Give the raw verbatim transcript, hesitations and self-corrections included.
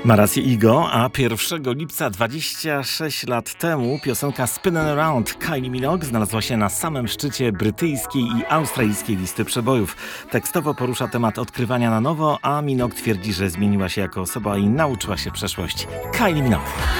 Ma rację Igo, a pierwszego lipca dwadzieścia sześć lat temu piosenka Spinning Around Kylie Minogue znalazła się na samym szczycie brytyjskiej i australijskiej listy przebojów. Tekstowo porusza temat odkrywania na nowo, a Minogue twierdzi, że zmieniła się jako osoba i nauczyła się przeszłości. Kylie Minogue.